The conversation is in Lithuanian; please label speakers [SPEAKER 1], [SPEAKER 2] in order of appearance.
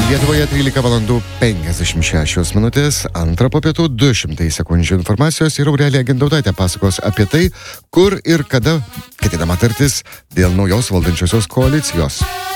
[SPEAKER 1] Lietuvoje 13 valandų 56 minutės, antrą po pietų 200 sekundžių informacijos ir Aurelija Gindautaitė pasakos apie tai, kur ir kada ketinama tartis dėl naujos valdančiosios koalicijos.